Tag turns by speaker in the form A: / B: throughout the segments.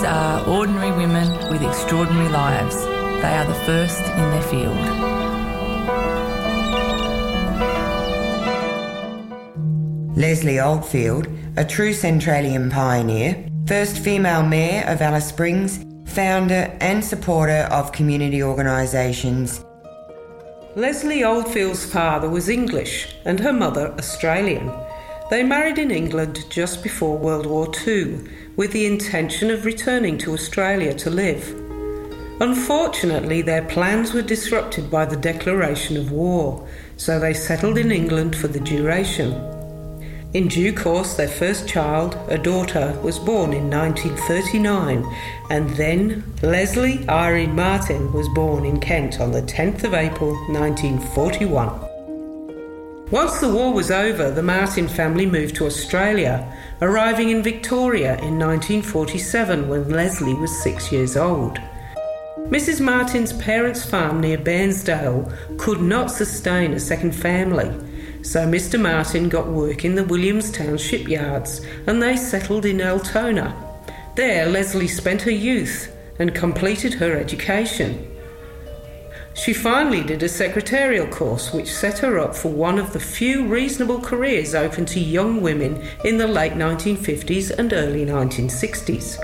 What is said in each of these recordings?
A: These are ordinary women with extraordinary lives. They are the first in their field.
B: Leslie Oldfield, a true Centralian pioneer, first female mayor of Alice Springs, founder and supporter of community organisations.
C: Leslie Oldfield's father was English and her mother Australian. They married in England just before World War II with the intention of returning to Australia to live. Unfortunately, their plans were disrupted by the declaration of war, so they settled in England for the duration. In due course, their first child, a daughter, was born in 1939, and then Leslie Irene Martin was born in Kent on the 10th of April 1941. Once the war was over, the Martin family moved to Australia, arriving in Victoria in 1947 when Leslie was 6 years old. Mrs. Martin's parents' farm near Bairnsdale could not sustain a second family, so Mr. Martin got work in the Williamstown shipyards and they settled in Altona. There, Leslie spent her youth and completed her education. She finally did a secretarial course which set her up for one of the few reasonable careers open to young women in the late 1950s and early 1960s.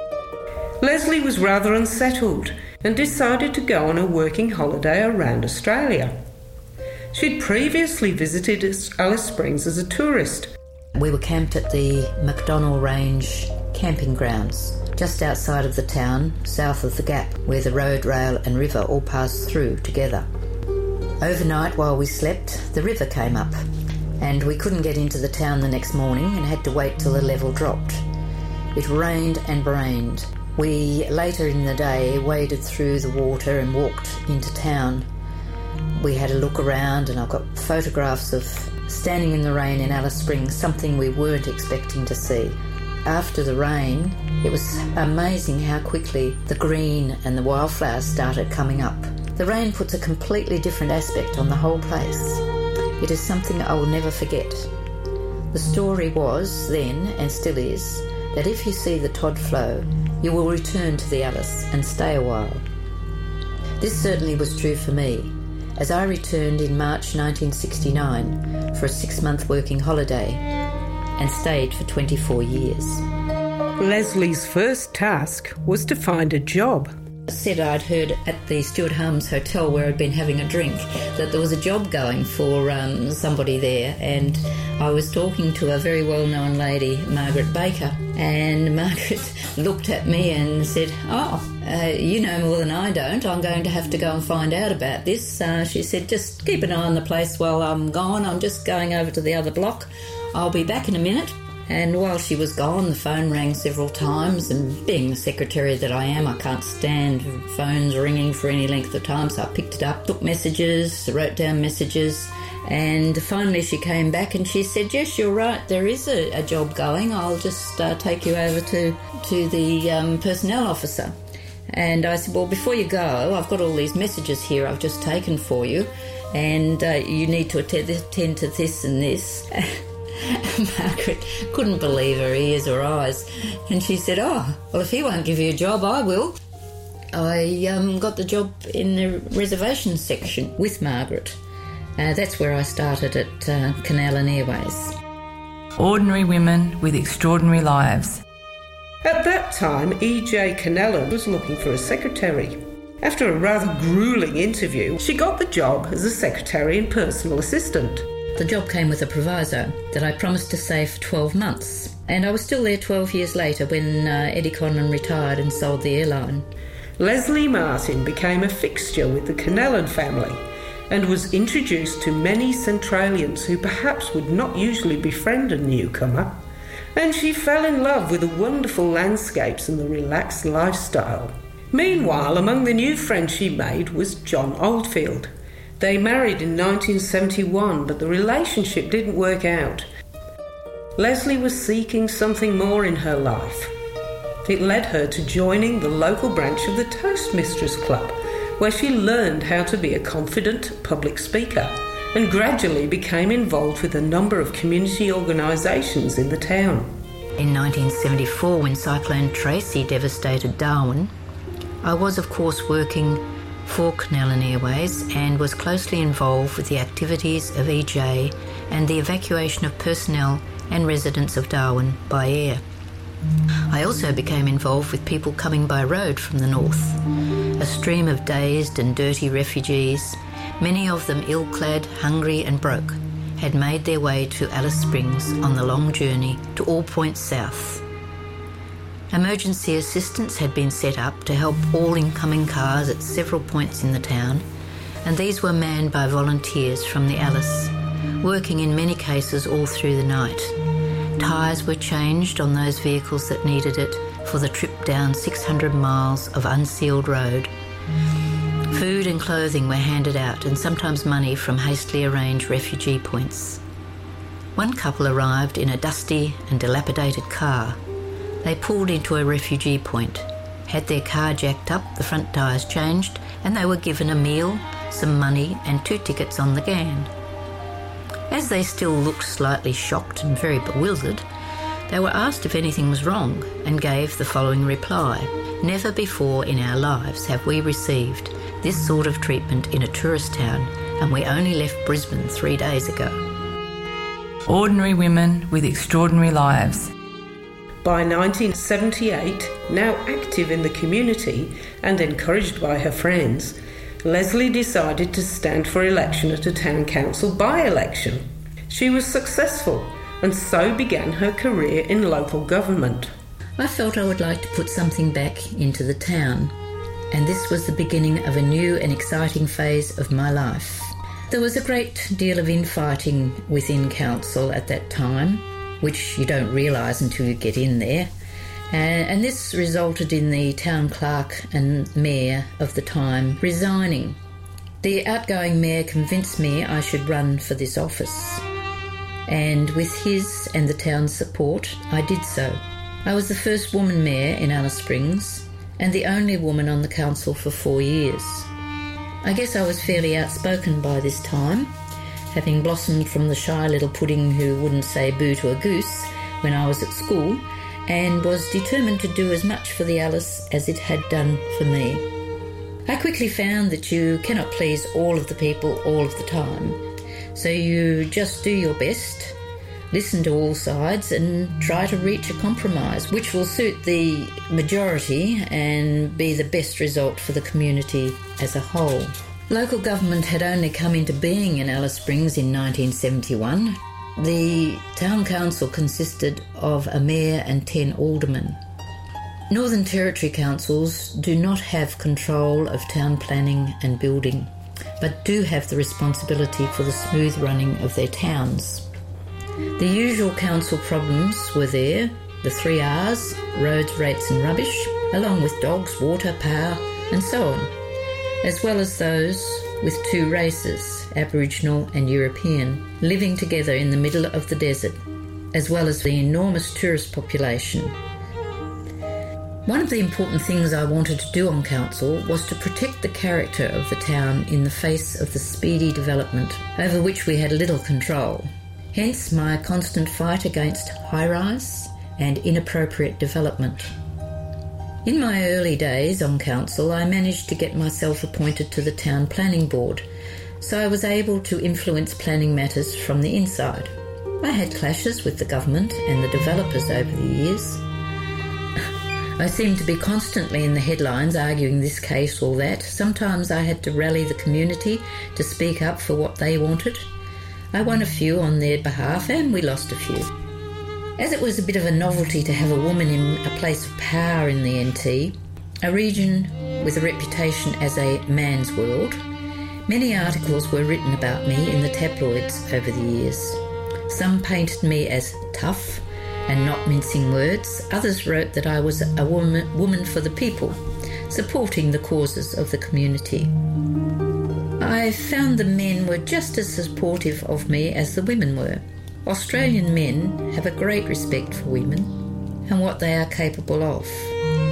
C: Leslie was rather unsettled and decided to go on a working holiday around Australia. She'd previously visited Alice Springs as a tourist.
D: We were camped at the McDonnell Range camping grounds, just outside of the town, south of the Gap, where the road, rail and river all pass through together. Overnight, while we slept, the river came up, and we couldn't get into the town the next morning and had to wait till the level dropped. It rained and rained. We, later in the day, waded through the water and walked into town. We had a look around, and I've got photographs of standing in the rain in Alice Springs, something we weren't expecting to see. After the rain, it was amazing how quickly the green and the wildflowers started coming up. The rain puts a completely different aspect on the whole place. It is something I will never forget. The story was then, and still is, that if you see the Todd flow, you will return to the Alice and stay a while. This certainly was true for me, as I returned in March 1969 for a 6-month working holiday and stayed for 24 years.
C: Leslie's first task was to find a job.
D: I said I'd heard at the Stuart Harms Hotel where I'd been having a drink that there was a job going for somebody there, and I was talking to a very well-known lady, Margaret Baker, and Margaret looked at me and said, you know more than I don't. I'm going to have to go and find out about this. She said, just keep an eye on the place while I'm gone. I'm just going over to the other block. I'll be back in a minute. And while she was gone, the phone rang several times, and being the secretary that I am, I can't stand phones ringing for any length of time, so I picked it up, took messages, wrote down messages, and finally she came back and she said, yes, you're right, there is a job going. I'll just take you over to the personnel officer. And I said, well, before you go, I've got all these messages here I've just taken for you, and you need to attend to this and this. Margaret couldn't believe her ears or eyes, and she said, well, if he won't give you a job, I will. I got the job in the reservations section with Margaret. That's where I started at Canallan Airways.
A: Ordinary women with extraordinary lives.
C: At that time, E.J. Canallan was looking for a secretary. After a rather gruelling interview, she got the job as a secretary and personal assistant.
D: The job came with a proviso that I promised to stay for 12 months, and I was still there 12 years later when Eddie Conlon retired and sold the airline.
C: Leslie Martin became a fixture with the Canallan family and was introduced to many Centralians who perhaps would not usually befriend a newcomer, and she fell in love with the wonderful landscapes and the relaxed lifestyle. Meanwhile, among the new friends she made was John Oldfield. They married in 1971, but the relationship didn't work out. Leslie was seeking something more in her life. It led her to joining the local branch of the Toastmasters Club, where she learned how to be a confident public speaker and gradually became involved with a number of community organisations in the town.
D: In 1974, when Cyclone Tracy devastated Darwin, I was of course working for Connellan Airways and was closely involved with the activities of EJ and the evacuation of personnel and residents of Darwin by air. I also became involved with people coming by road from the north, a stream of dazed and dirty refugees, many of them ill-clad, hungry and broke, had made their way to Alice Springs on the long journey to all points south. Emergency assistance had been set up to help all incoming cars at several points in the town, and these were manned by volunteers from the Alice, working in many cases all through the night. Tyres were changed on those vehicles that needed it for the trip down 600 miles of unsealed road. Food and clothing were handed out, and sometimes money from hastily arranged refugee points. One couple arrived in a dusty and dilapidated car. They pulled into a refugee point, had their car jacked up, the front tyres changed, and they were given a meal, some money and 2 tickets on the GAN. As they still looked slightly shocked and very bewildered, they were asked if anything was wrong and gave the following reply: "Never before in our lives have we received this sort of treatment in a tourist town, and we only left Brisbane 3 days ago."
A: Ordinary women with extraordinary lives.
C: By 1978, now active in the community and encouraged by her friends, Leslie decided to stand for election at a town council by-election. She was successful and so began her career in local government.
D: I felt I would like to put something back into the town, and this was the beginning of a new and exciting phase of my life. There was a great deal of infighting within council at that time, which you don't realise until you get in there. And this resulted in the town clerk and mayor of the time resigning. The outgoing mayor convinced me I should run for this office, and with his and the town's support, I did so. I was the first woman mayor in Alice Springs and the only woman on the council for 4 years. I guess I was fairly outspoken by this time, having blossomed from the shy little pudding who wouldn't say boo to a goose when I was at school, and was determined to do as much for the Alice as it had done for me. I quickly found that you cannot please all of the people all of the time, so you just do your best, listen to all sides and try to reach a compromise which will suit the majority and be the best result for the community as a whole. Local government had only come into being in Alice Springs in 1971. The town council consisted of a mayor and 10 aldermen. Northern Territory councils do not have control of town planning and building, but do have the responsibility for the smooth running of their towns. The usual council problems were there, the 3 R's, roads, rates and rubbish, along with dogs, water, power and so on, as well as those with 2 races, Aboriginal and European, living together in the middle of the desert, as well as the enormous tourist population. One of the important things I wanted to do on council was to protect the character of the town in the face of the speedy development, over which we had little control. Hence my constant fight against high-rise and inappropriate development. In my early days on council, I managed to get myself appointed to the town planning board, so I was able to influence planning matters from the inside. I had clashes with the government and the developers over the years. I seemed to be constantly in the headlines arguing this case or that. Sometimes I had to rally the community to speak up for what they wanted. I won a few on their behalf and we lost a few. As it was a bit of a novelty to have a woman in a place of power in the NT, a region with a reputation as a man's world, many articles were written about me in the tabloids over the years. Some painted me as tough and not mincing words. Others wrote that I was a woman for the people, supporting the causes of the community. I found the men were just as supportive of me as the women were. Australian men have a great respect for women and what they are capable of.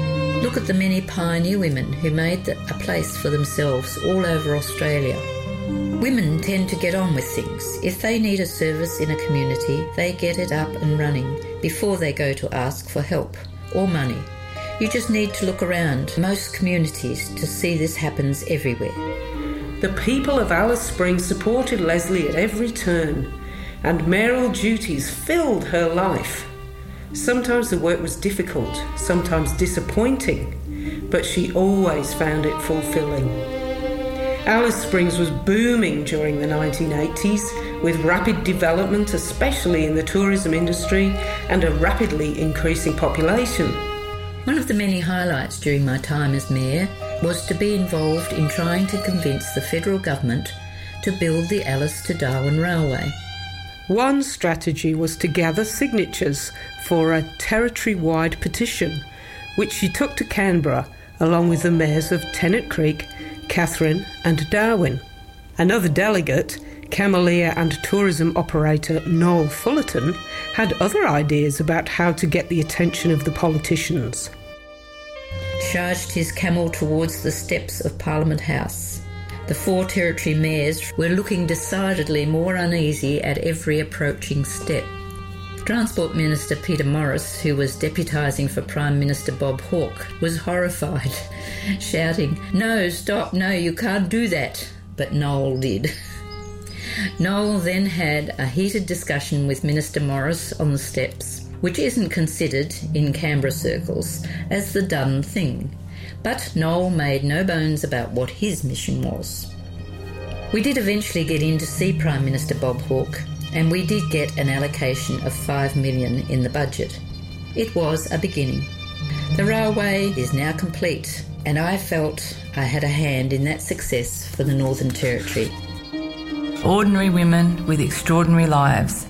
D: Look at the many pioneer women who made a place for themselves all over Australia. Women tend to get on with things. If they need a service in a community, they get it up and running before they go to ask for help or money. You just need to look around most communities to see this happens everywhere.
C: The people of Alice Springs supported Leslie at every turn, and mayoral duties filled her life. Sometimes the work was difficult, sometimes disappointing, but she always found it fulfilling. Alice Springs was booming during the 1980s, with rapid development, especially in the tourism industry, and a rapidly increasing population.
D: One of the many highlights during my time as mayor was to be involved in trying to convince the federal government to build the Alice to Darwin Railway.
C: One strategy was to gather signatures for a territory-wide petition, which she took to Canberra along with the mayors of Tennant Creek, Katherine and Darwin. Another delegate, Cameleer and tourism operator Noel Fullerton, had other ideas about how to get the attention of the politicians.
D: Charged his camel towards the steps of Parliament House. The 4 territory mayors were looking decidedly more uneasy at every approaching step. Transport Minister Peter Morris, who was deputising for Prime Minister Bob Hawke, was horrified, shouting, "No, stop, no, you can't do that." But Noel did. Noel then had a heated discussion with Minister Morris on the steps, which isn't considered, in Canberra circles, as the done thing. But Noel made no bones about what his mission was. We did eventually get in to see Prime Minister Bob Hawke, and we did get an allocation of $5 million in the budget. It was a beginning. The railway is now complete, and I felt I had a hand in that success for the Northern Territory.
A: Ordinary women with extraordinary lives.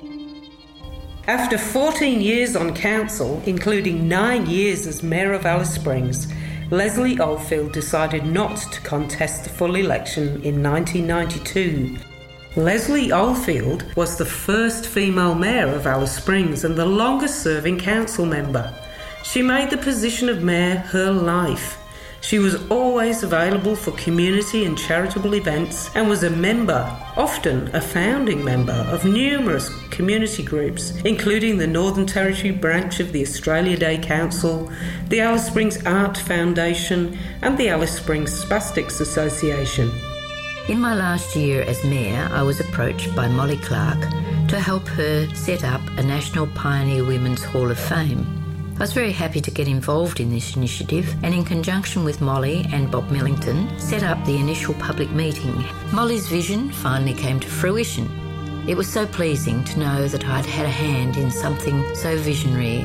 C: After 14 years on council, including 9 years as Mayor of Alice Springs, Leslie Oldfield decided not to contest the full election in 1992. Leslie Oldfield was the first female mayor of Alice Springs and the longest-serving council member. She made the position of mayor her life. She was always available for community and charitable events and was a member, often a founding member, of numerous community groups, including the Northern Territory branch of the Australia Day Council, the Alice Springs Art Foundation and the Alice Springs Spastics Association.
D: In my last year as mayor, I was approached by Molly Clark to help her set up a National Pioneer Women's Hall of Fame. I was very happy to get involved in this initiative, and in conjunction with Molly and Bob Millington, set up the initial public meeting. Molly's vision finally came to fruition. It was so pleasing to know that I'd had a hand in something so visionary.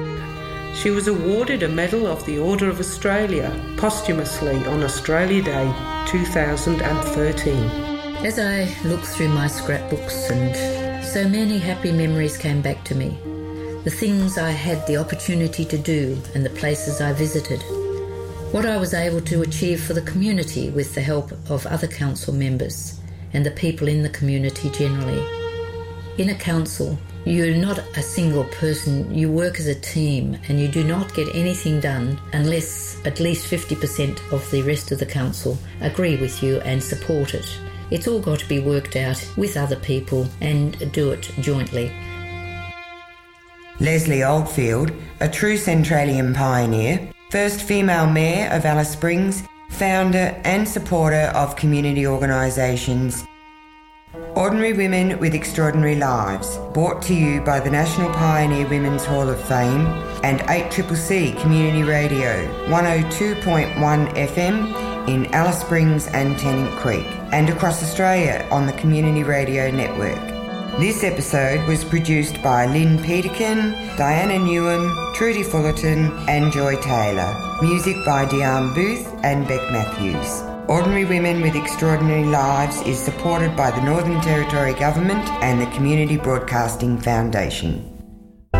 C: She was awarded a Medal of the Order of Australia posthumously on Australia Day 2013.
D: As I looked through my scrapbooks, and so many happy memories came back to me. The things I had the opportunity to do and the places I visited. What I was able to achieve for the community with the help of other council members and the people in the community generally. In a council, you're not a single person, you work as a team, and you do not get anything done unless at least 50% of the rest of the council agree with you and support it. It's all got to be worked out with other people and do it jointly.
B: Leslie Oldfield, a true Centralian pioneer, first female mayor of Alice Springs, founder and supporter of community organisations. Ordinary Women with Extraordinary Lives, brought to you by the National Pioneer Women's Hall of Fame and 8CCC Community Radio, 102.1 FM in Alice Springs and Tennant Creek, and across Australia on the Community Radio Network. This episode was produced by Lynn Peterkin, Diana Newham, Trudy Fullerton and Joy Taylor. Music by Diane Booth and Beck Matthews. Ordinary Women with Extraordinary Lives is supported by the Northern Territory Government and the Community Broadcasting Foundation.